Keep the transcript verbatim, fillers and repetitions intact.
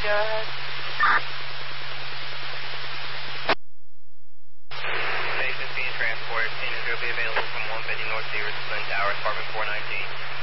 go ahead. Station C and transport. Seniors will be available from one fifty North Sears, Twin Towers, apartment four nineteen.